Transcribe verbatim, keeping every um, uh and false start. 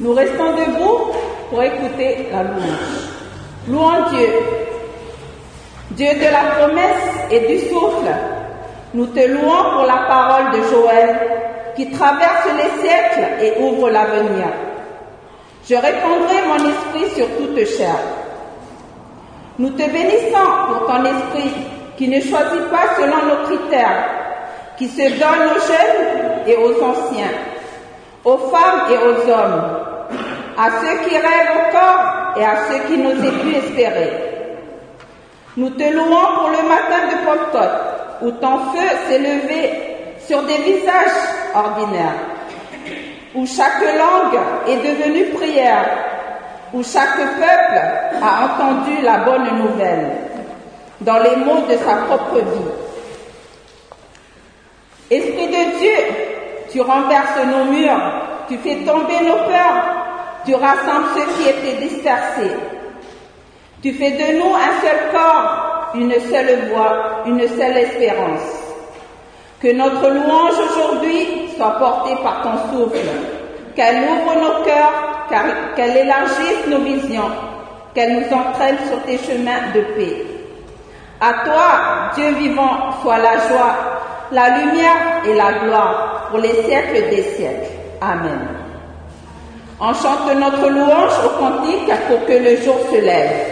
Nous restons debout pour écouter la louange. Louons Dieu, Dieu de la promesse et du souffle. Nous te louons pour la parole de Joël qui traverse les siècles et ouvre l'avenir. Je répandrai mon esprit sur toute chair. Nous te bénissons pour ton esprit qui ne choisit pas selon nos critères, qui se donne aux jeunes et aux anciens, aux femmes et aux hommes, à ceux qui rêvent encore et à ceux qui n'osaient plus espérer. Nous te louons pour le matin de Pentecôte, où ton feu s'est levé sur des visages ordinaires, où chaque langue est devenue prière, où chaque peuple a entendu la bonne nouvelle, dans les mots de sa propre vie. Esprit de Dieu, tu renverses nos murs, tu fais tomber nos peurs, tu rassembles ceux qui étaient dispersés. Tu fais de nous un seul corps, une seule voix, une seule espérance. Que notre louange aujourd'hui soit portée par ton souffle, qu'elle ouvre nos cœurs, qu'elle élargisse nos visions, qu'elle nous entraîne sur tes chemins de paix. À toi, Dieu vivant, soit la joie, la lumière et la gloire pour les siècles des siècles. Amen. On chante notre louange au cantique pour que le jour se lève.